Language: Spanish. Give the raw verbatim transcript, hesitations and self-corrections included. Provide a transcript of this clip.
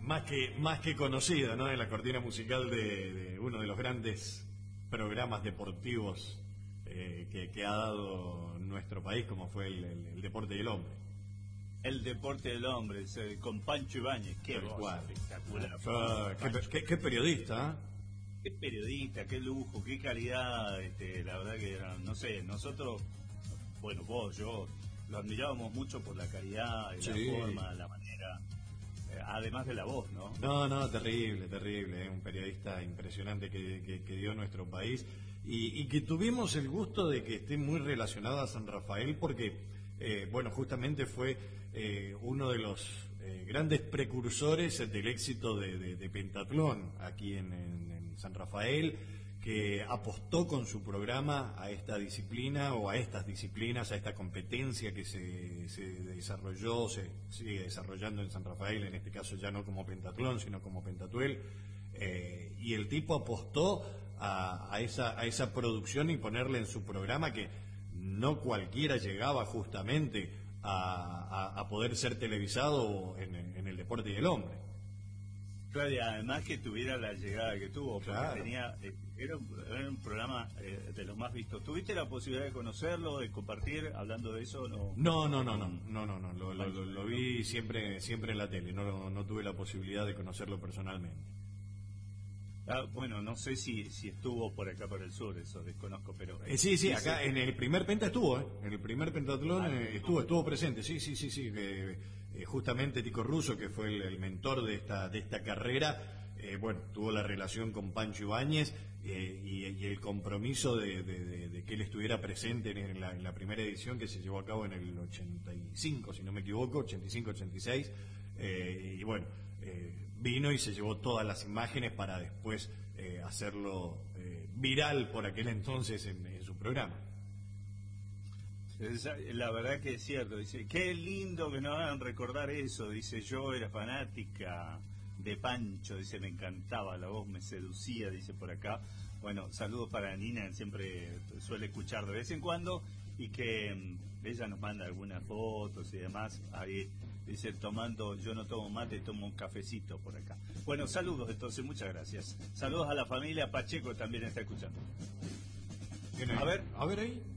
más que más que conocida, ¿no? En la cortina musical de, de uno de los grandes programas deportivos eh, que, que ha dado nuestro país, como fue el, el, el Deporte y el Hombre. El Deporte del Hombre, ese, con Pancho Ibáñez, qué Tal voz cual. espectacular. Ah, qué, qué, qué periodista, ¿eh? Qué periodista, qué lujo, qué calidad, este, la verdad que era, no sé, nosotros, bueno, vos, yo, lo admirábamos mucho por la calidad, Sí. la forma, la manera, eh, además de la voz, ¿no? No, no, terrible, terrible, ¿eh? Un periodista impresionante que, que, que dio nuestro país y, y que tuvimos el gusto de que esté muy relacionado a San Rafael porque, eh, bueno, justamente fue eh, uno de los eh, grandes precursores del éxito de, de, de Pentatlón aquí en, en, en San Rafael, que apostó con su programa a esta disciplina o a estas disciplinas, a esta competencia que se, se desarrolló, se sigue desarrollando en San Rafael, en este caso ya no como pentatlón, sino como pentatuel, eh, y el tipo apostó a, a, esa, a esa producción y ponerle en su programa que no cualquiera llegaba justamente a, a, a poder ser televisado en, en el Deporte y el Hombre. Claro, y además que tuviera la llegada que tuvo, porque Claro. tenía, eh, era, un, era un programa eh, de los más vistos. ¿Tuviste la posibilidad de conocerlo, de compartir, hablando de eso? No, No, no, no, no, no, no, no, lo, lo, lo, lo vi siempre, siempre en la tele, no, no tuve la posibilidad de conocerlo personalmente. Ah, bueno, no sé si, si estuvo por acá por el sur, eso desconozco, pero... Eh, sí, sí, acá en el primer penta estuvo, ¿eh? En el primer pentatlón Ah, eh, estuvo, estuvo presente, sí, sí, sí, sí. Eh, eh, justamente Tico Russo, que fue el, el mentor de esta, de esta carrera, eh, bueno, tuvo la relación con Pancho Ibáñez eh, y, y el compromiso de, de, de, de que él estuviera presente en la, en la primera edición que se llevó a cabo en el ochenta y cinco, si no me equivoco, ochenta y cinco ochenta y seis, eh, y bueno, eh, vino y se llevó todas las imágenes para después eh, hacerlo eh, viral por aquel entonces en, en su programa. Esa- La verdad que es cierto, dice, qué lindo que nos hagan recordar eso, dice, yo era fanática de Pancho, dice, me encantaba, la voz me seducía, dice por acá. Bueno, saludos para Nina, siempre suele escuchar de vez en cuando, y que mm, ella nos manda algunas fotos y demás, ahí dice, tomando, yo no tomo mate, tomo un cafecito por acá. Bueno, saludos entonces, muchas gracias. Saludos a la familia, Pacheco también está escuchando. ¿Quién hay? A ver. A ver ahí.